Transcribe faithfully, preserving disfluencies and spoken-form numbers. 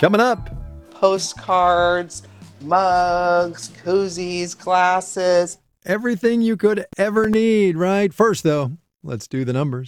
Coming up. Postcards, mugs, koozies, glasses. Everything you could ever need, right? First, though, let's do the numbers.